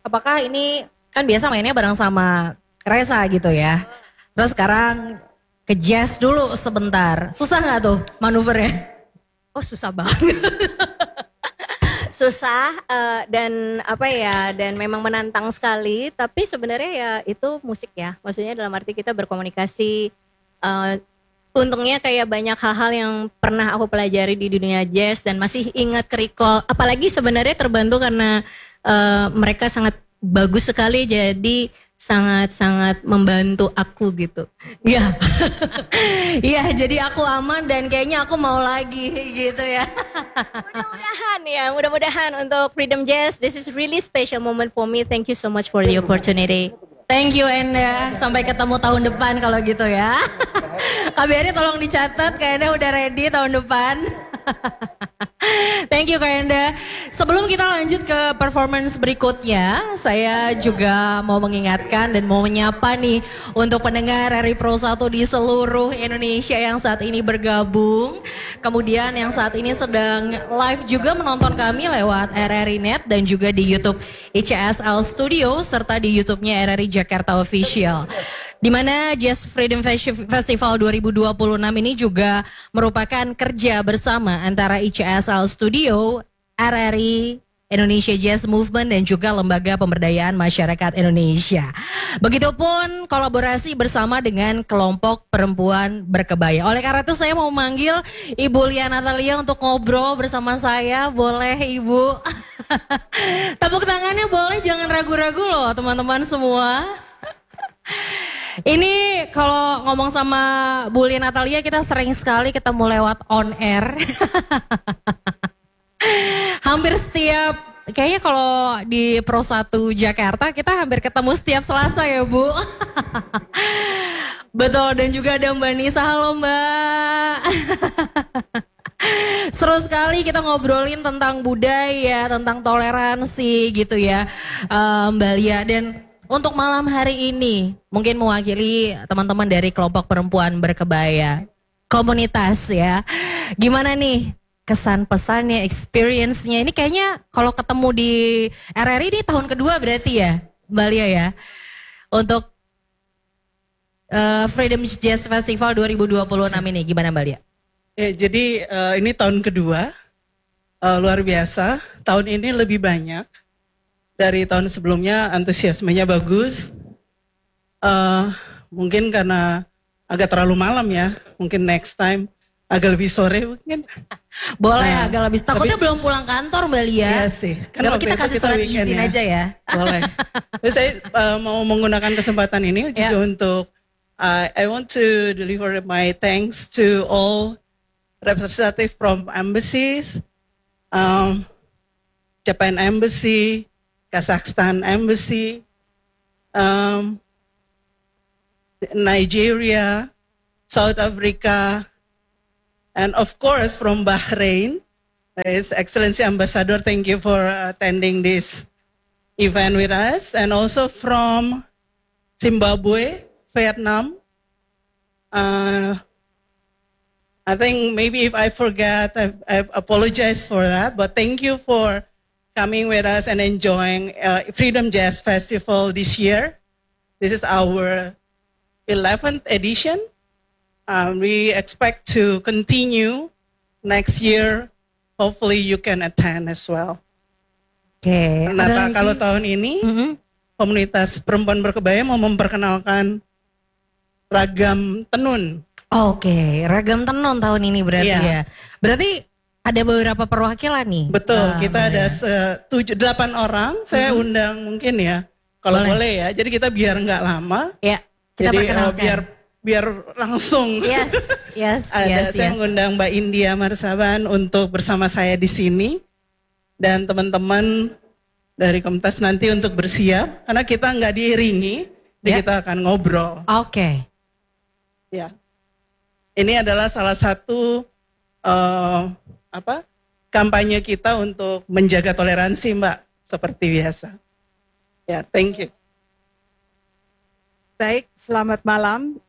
apakah ini kan biasa mainnya bareng sama Reza gitu ya. Terus sekarang ke jazz dulu sebentar. Susah nggak tuh manuvernya? Oh susah banget. Susah dan apa ya, dan memang menantang sekali. Tapi sebenarnya ya itu musik ya. Maksudnya dalam arti kita berkomunikasi. Untungnya kayak banyak hal-hal yang pernah aku pelajari di dunia jazz dan masih ingat ke recall. Apalagi sebenarnya terbantu karena mereka sangat bagus sekali, jadi sangat-sangat membantu aku gitu. Iya. Iya, jadi aku aman dan kayaknya aku mau lagi gitu ya. Mudah-mudahan untuk Freedom Jazz, this is really special moment for me. Thank you so much for the opportunity. Thank you Enda, sampai ketemu tahun depan kalau gitu ya. KBRI tolong dicatat, kayaknya udah ready tahun depan. Thank you Kak Enda. Sebelum kita lanjut ke performance berikutnya, saya juga mau mengingatkan dan mau menyapa nih untuk pendengar RRI Pro 1 di seluruh Indonesia yang saat ini bergabung. Kemudian yang saat ini sedang live juga menonton kami lewat RRI Net dan juga di YouTube ICSL Studio serta di YouTube-nya RRI Jakarta Official. Di mana Jazz Freedom Festival 2026 ini juga merupakan kerja bersama antara ICSL Studio, RRI Indonesia Jazz Movement dan juga Lembaga Pemberdayaan Masyarakat Indonesia. Begitupun kolaborasi bersama dengan kelompok perempuan berkebaya. Oleh karena itu saya mau manggil Ibu Lia Natalia untuk ngobrol bersama saya. Boleh Ibu? Tepuk tangannya boleh, jangan ragu-ragu loh teman-teman semua. Ini kalau ngomong sama Bu Lia Natalia kita sering sekali ketemu lewat on air. Hampir setiap, kayaknya kalau di Pro 1 Jakarta kita hampir ketemu setiap Selasa ya Bu. Betul, dan juga ada Mbak Nisa. Halo Mbak. Seru sekali kita ngobrolin tentang budaya, tentang toleransi gitu ya Mbak Lia. Dan untuk malam hari ini mungkin mewakili teman-teman dari kelompok perempuan berkebaya, komunitas ya. Gimana nih kesan pesannya, experience-nya? Ini kayaknya kalau ketemu di RRI ini tahun kedua berarti ya Mbak Lia ya. Untuk Freedom Jazz Festival 2026 ini gimana Mbak Lia? Ya, jadi ini tahun kedua, luar biasa. Tahun ini lebih banyak dari tahun sebelumnya, antusiasmenya bagus. Mungkin karena agak terlalu malam ya, mungkin next time agak lebih sore mungkin. Boleh agak lebih, takutnya belum pulang kantor Mbak Lia. Iya sih. Kan kita kasih surat izin aja ya. Boleh. Terus saya mau menggunakan kesempatan ini juga untuk, I want to deliver my thanks to all representative from embassies, Japan Embassy, Kazakhstan Embassy, Nigeria, South Africa, and of course from Bahrain, His Excellency Ambassador, thank you for attending this event with us, and also from Zimbabwe, Vietnam. I think maybe if I forgot, I apologize for that, but thank you for coming with us and enjoying Freedom Jazz Festival this year. This is our 11th edition. We expect to continue next year. Hopefully you can attend as well. Oke. Nah, kalau tahun ini komunitas perempuan berkebaya mau memperkenalkan ragam tenun. Oke, ragam tenun tahun ini berarti ya. Berarti ada beberapa perwakilan nih. Betul, kita ada 8 orang. Saya undang mungkin ya, kalau boleh ya. Jadi kita biar nggak lama. Ya, kita jadi perkenalkan. biar langsung. Yes. Saya mengundang Mbak India Marsaban untuk bersama saya di sini. Dan teman-teman dari komunitas nanti untuk bersiap. Karena kita nggak diiringi, jadi kita akan ngobrol. Oke. Ya, ini adalah salah satu kampanye kita untuk menjaga toleransi, Mbak, seperti biasa. Ya, thank you. Baik, selamat malam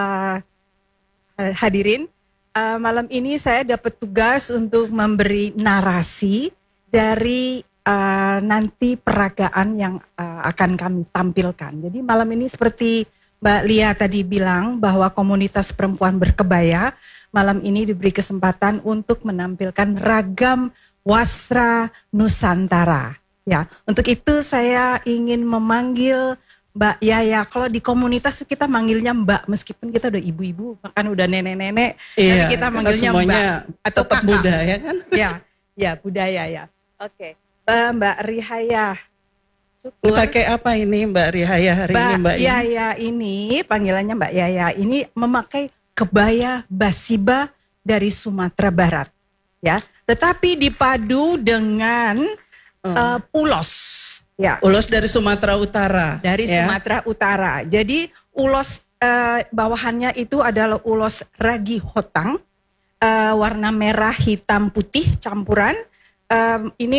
hadirin. Malam ini saya dapat tugas untuk memberi narasi dari nanti peragaan yang akan kami tampilkan. Jadi malam ini seperti Mbak Lia tadi bilang bahwa komunitas perempuan berkebaya malam ini diberi kesempatan untuk menampilkan ragam wastra Nusantara. Ya, untuk itu saya ingin memanggil Mbak Yaya. Kalau di komunitas kita manggilnya Mbak, meskipun kita udah ibu-ibu, bahkan udah nenek-nenek, tapi kita manggilnya semuanya Mbak atau tetap kakak. budaya kan? Ya budaya ya. Oke, Mbak Rihaya. Syukur. Pakai apa ini Mbak Rihaya hari ini Mbak? Yaya ini, panggilannya Mbak Yaya ini memakai kebaya basiba dari Sumatera Barat, ya. Tetapi dipadu dengan ulos, ya. Ulos dari Sumatera Utara. Dari ya? Sumatera Utara. Jadi ulos bawahannya itu adalah ulos ragi hotang, warna merah, hitam, putih campuran. Ini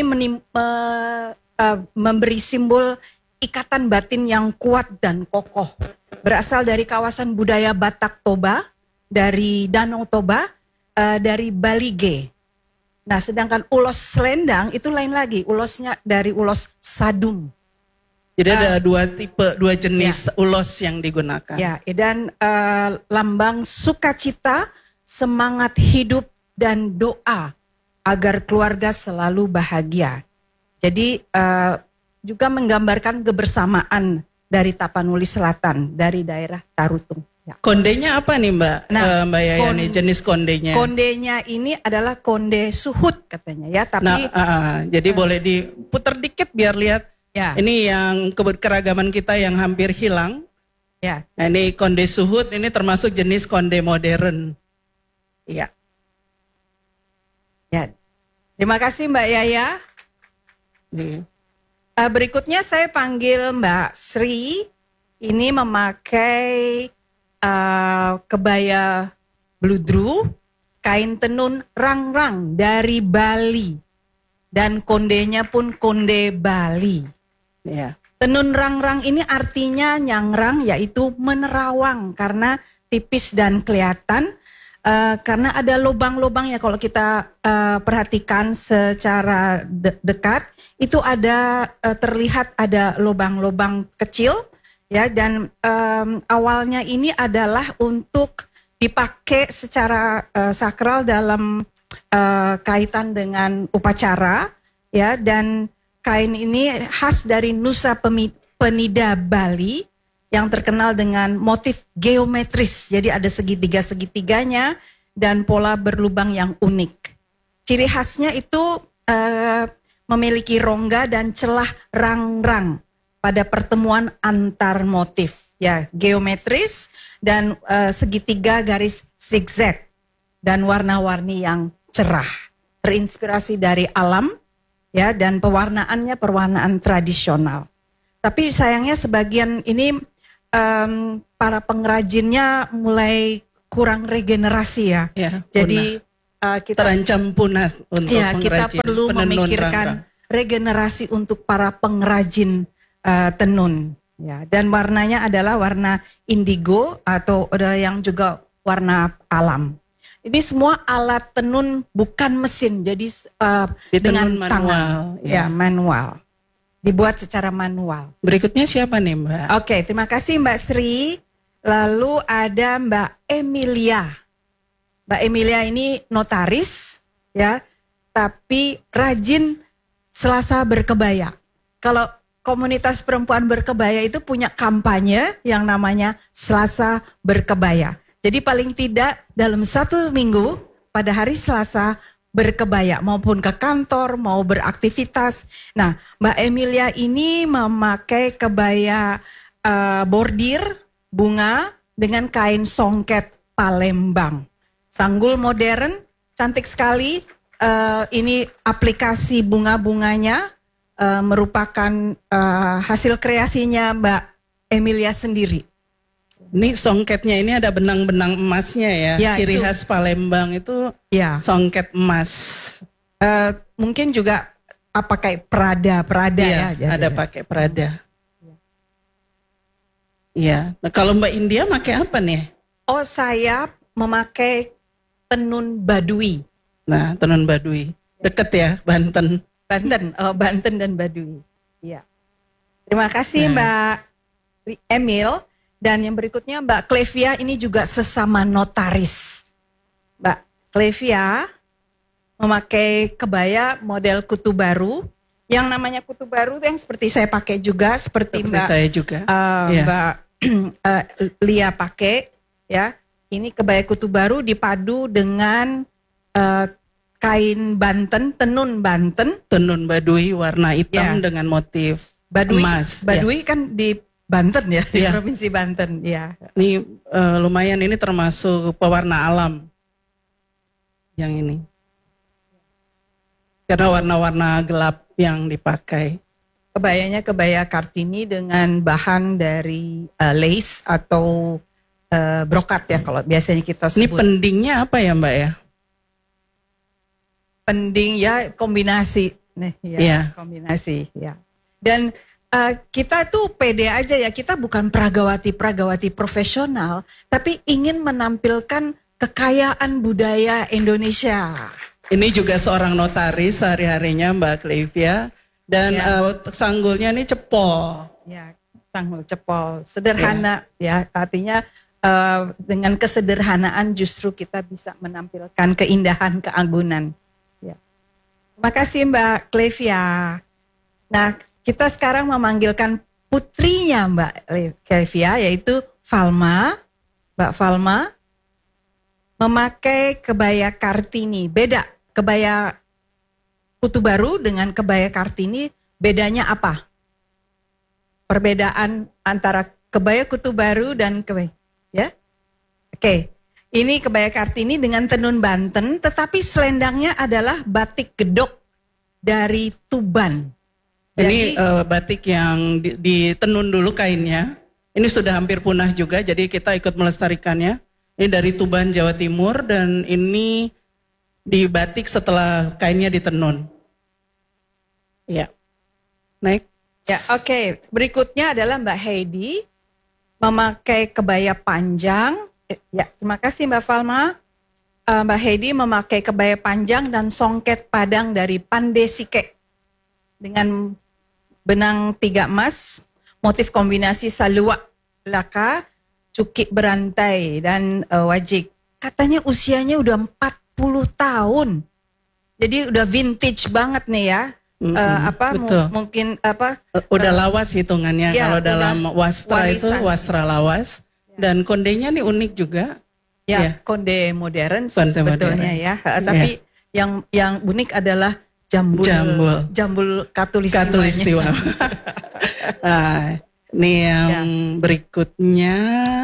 memberi simbol ikatan batin yang kuat dan kokoh. Berasal dari kawasan budaya Batak Toba, dari Danau Toba, dari Balige. Nah, sedangkan ulos selendang itu lain lagi, ulosnya dari ulos sadung. Jadi ada dua jenis ulos yang digunakan. Ya, dan lambang sukacita, semangat hidup dan doa agar keluarga selalu bahagia. Jadi juga menggambarkan kebersamaan dari Tapanuli Selatan, dari daerah Tarutung. Ya. Kondenya apa nih Mbak? Mbak Yaya nih jenis kondenya? Kondenya ini adalah konde suhut katanya ya, tapi jadi boleh diputar dikit biar lihat. ya. Ini yang keberagaman kita yang hampir hilang. Ya. Nah, ini konde suhut, ini termasuk jenis konde modern. Iya. Ya. Terima kasih Mbak Yaya. Berikutnya saya panggil Mbak Sri. Ini memakai kebaya bludru, kain tenun rangrang dari Bali, dan kondenya pun konde Bali. Ya. Tenun rangrang ini artinya nyangrang, yaitu menerawang karena tipis dan kelihatan. Karena ada lubang-lubang ya, kalau kita perhatikan secara dekat itu ada terlihat ada lubang-lubang kecil. Ya, dan awalnya ini adalah untuk dipakai secara sakral dalam kaitan dengan upacara, ya, dan kain ini khas dari Nusa Penida Bali yang terkenal dengan motif geometris. Jadi ada segitiga-segitiganya dan pola berlubang yang unik. Ciri khasnya itu memiliki rongga dan celah rang-rang pada pertemuan antar motif, ya, geometris dan segitiga garis zigzag dan warna-warni yang cerah, terinspirasi dari alam, ya, dan pewarnaannya perwarnaan tradisional. Tapi sayangnya sebagian ini para pengrajinnya mulai kurang regenerasi ya. Jadi kita terancam punah untuk ya, kita perlu memikirkan regenerasi untuk para pengrajin tenun, ya, dan warnanya adalah warna indigo atau ada yang juga warna alam. Ini semua alat tenun bukan mesin, jadi dengan manual, tangan, ya, manual, dibuat secara manual. Berikutnya siapa nih Mbak? Oke, terima kasih Mbak Sri. Lalu ada Mbak Emilia. Mbak Emilia ini notaris, ya, tapi rajin Selasa berkebaya. Kalau komunitas perempuan berkebaya itu punya kampanye yang namanya Selasa berkebaya. Jadi paling tidak dalam 1 minggu pada hari Selasa berkebaya, maupun ke kantor, mau beraktivitas. Nah, Mbak Emilia ini memakai kebaya bordir bunga dengan kain songket Palembang. Sanggul modern, cantik sekali. Ini aplikasi bunga-bunganya merupakan hasil kreasinya Mbak Emilia sendiri. Ini songketnya ini ada benang-benang emasnya ya. Ya, ciri itu khas Palembang itu ya, songket emas. Mungkin juga pakai Prada ya. Ada pakai Prada. Iya. Nah, kalau Mbak India pakai apa nih? Oh, saya memakai tenun Baduy. Nah, tenun Baduy. Deket ya, Banten. Banten dan Baduy. Iya. Terima kasih Mbak Emil. Dan yang berikutnya Mbak Clevia, ini juga sesama notaris. Mbak Clevia memakai kebaya model kutu baru. Yang namanya kutu baru yang seperti saya pakai juga, seperti Mbak saya juga. Mbak Lia pakai, ya. Ini kebaya kutu baru dipadu dengan kain Banten, tenun Banten. Tenun Baduy warna hitam dengan motif emas. Baduy kan di Banten ya, di Provinsi Banten. Ya. Ini lumayan, ini termasuk pewarna alam yang ini. Karena warna-warna gelap yang dipakai. Kebayanya kebaya Kartini dengan bahan dari lace atau brokat ya, kalau biasanya kita sebut. Ini pendingnya apa ya Mbak ya? Pending ya, kombinasi. Nih, ya, kombinasi ya. Dan kita tuh pede aja ya, kita bukan peragawati profesional, tapi ingin menampilkan kekayaan budaya Indonesia. Ini juga seorang notaris sehari-harinya Mbak Clevia. Dan sanggulnya ini cepol. Ya, sanggul cepol. Sederhana ya, artinya dengan kesederhanaan justru kita bisa menampilkan keindahan, keagungan. Ya. Terima kasih Mbak Clevia. Nah, kita sekarang memanggilkan putrinya Mbak Clevia, yaitu Falma. Mbak Falma memakai kebaya Kartini. Beda, kebaya kutu baru dengan kebaya Kartini, bedanya apa? Perbedaan antara kebaya kutu baru dan kebaya, ya? Oke, ini kebaya Kartini dengan tenun Banten, tetapi selendangnya adalah batik gedok dari Tuban. Ini batik yang ditenun dulu kainnya. Ini sudah hampir punah juga, jadi kita ikut melestarikannya. Ini dari Tuban, Jawa Timur, dan ini dibatik setelah kainnya ditenun. Ya, naik. Ya, oke. Berikutnya adalah Mbak Heidi memakai kebaya panjang. Ya, terima kasih Mbak Falma. Mbak Heidi memakai kebaya panjang dan songket padang dari Pandesike dengan benang 3 emas, motif kombinasi salua, laka, cukik berantai dan wajik. Katanya usianya udah 40 tahun. Jadi udah vintage banget nih ya. Mungkin udah lawas hitungannya ya, kalau dalam wastra warisan. Itu wastra lawas ya. Dan kondenya nih unik juga. Ya, konde modern sebetulnya ya. Tapi yang unik adalah jambul katulistiwa. Nah, ini yang berikutnya.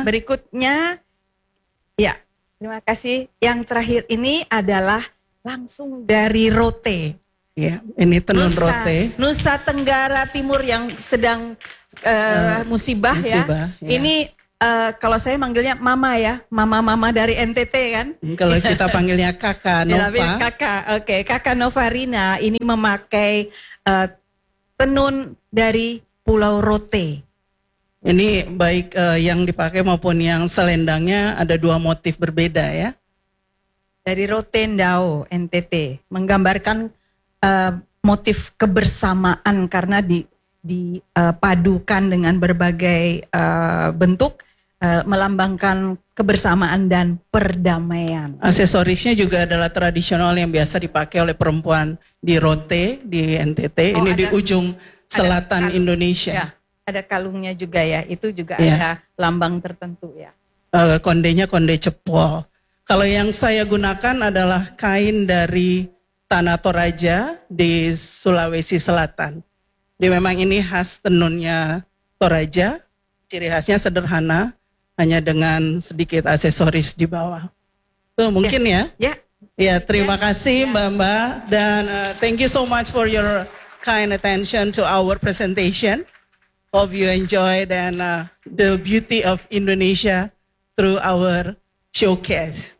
Ya, terima kasih. Yang terakhir ini adalah langsung dari Rote. Ya, ini tenun Rote. Nusa Tenggara Timur yang sedang musibah ya. Ini kalau saya manggilnya Mama ya, Mama dari NTT kan. Kalau kita panggilnya Kakak Nova. Kakak Novarina ini memakai tenun dari Pulau Rote. Ini baik yang dipakai maupun yang selendangnya ada 2 motif berbeda ya. Dari Rotendao NTT, menggambarkan motif kebersamaan karena dipadukan dengan berbagai bentuk, melambangkan kebersamaan dan perdamaian. Aksesorisnya juga adalah tradisional yang biasa dipakai oleh perempuan di Rote, di NTT. Ini di ujung selatan Indonesia. Ya, ada kalungnya juga ya, itu juga ada lambang tertentu ya. Kondenya konde cepol. Kalau yang saya gunakan adalah kain dari Tanah Toraja di Sulawesi Selatan. Jadi memang ini khas tenunnya Toraja, ciri khasnya sederhana, hanya dengan sedikit aksesoris di bawah. Tuh mungkin ya. Ya, terima kasih Mbak-mbak, dan thank you so much for your kind attention to our presentation. Hope you enjoyed and the beauty of Indonesia through our showcase.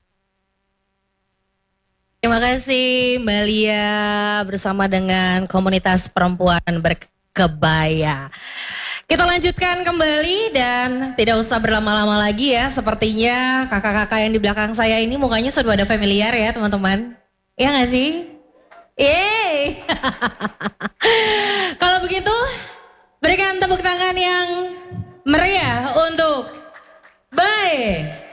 Terima kasih Mbak Lia bersama dengan komunitas perempuan berkebaya. Kita lanjutkan kembali dan tidak usah berlama-lama lagi ya. Sepertinya kakak-kakak yang di belakang saya ini mukanya sudah ada familiar ya teman-teman. Iya gak sih? Yeay. Kalau begitu, berikan tepuk tangan yang meriah untuk Bae